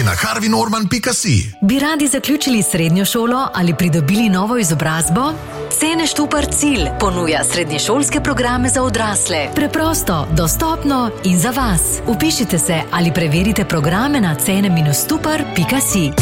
na harvinorman.si. Bi radi zaključili srednjo šolo ali pridobili novo izobrazbo? Cene Štupar Cilj ponuja srednješolske programe za odrasle. Preprosto, dostopno in za vas. Vpišite se ali preverite programe na cene-stupar.si.